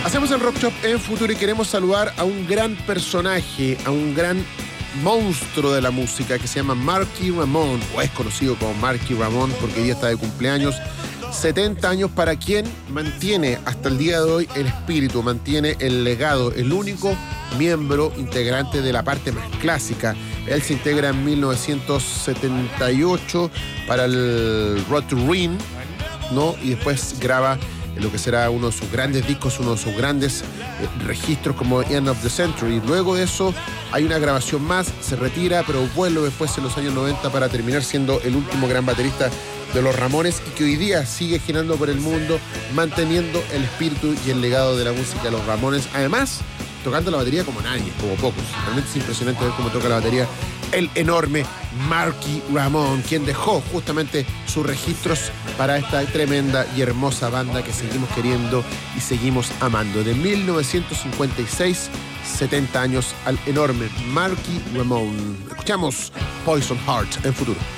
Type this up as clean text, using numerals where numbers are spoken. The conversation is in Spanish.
Hacemos el Rock Shop en Futuro y queremos saludar a un gran personaje, a un gran monstruo de la música que se llama Marky Ramone, o es conocido como Marky Ramone porque hoy día está de cumpleaños. 70 años, para quien mantiene hasta el día de hoy el espíritu, mantiene el legado, el único miembro integrante de la parte más clásica. Él se integra en 1978 para el Road to Ring, ¿no? Y después graba lo que será uno de sus grandes discos, uno de sus grandes registros como End of the Century. Luego de eso hay una grabación más, se retira, pero vuelve después en los años 90 para terminar siendo el último gran baterista de los Ramones y que hoy día sigue girando por el mundo, manteniendo el espíritu y el legado de la música de los Ramones. Además, tocando la batería como nadie, como pocos. Realmente es impresionante ver cómo toca la batería el enorme Marky Ramone, quien dejó justamente sus registros para esta tremenda y hermosa banda que seguimos queriendo y seguimos amando. De 1956, 70 años al enorme Marky Ramone. Escuchamos Poison Heart en Futuro.